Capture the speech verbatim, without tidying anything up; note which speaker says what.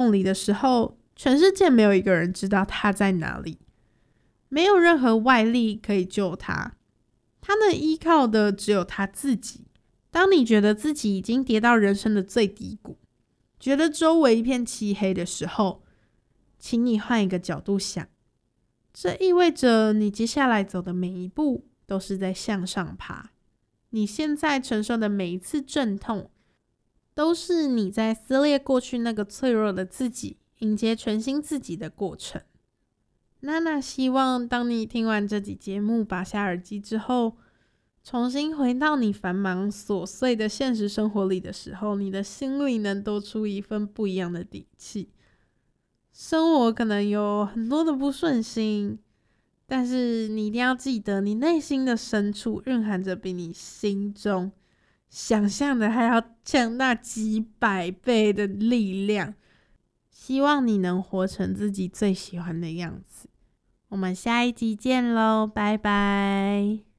Speaker 1: 洞里的时候，全世界没有一个人知道他在哪里，没有任何外力可以救他，他能依靠的只有他自己。当你觉得自己已经跌到人生的最低谷，觉得周围一片漆黑的时候，请你换一个角度想，这意味着你接下来走的每一步都是在向上爬。你现在承受的每一次阵痛，都是你在撕裂过去那个脆弱的自己，迎接全新自己的过程。娜娜希望当你听完这集节目，拔下耳机之后，重新回到你繁忙琐碎的现实生活里的时候，你的心里能多出一份不一样的底气。生活可能有很多的不顺心，但是你一定要记得，你内心的深处蕴含着比你心中想象的还要强大几百倍的力量。希望你能活成自己最喜欢的样子。我们下一集见咯，拜拜。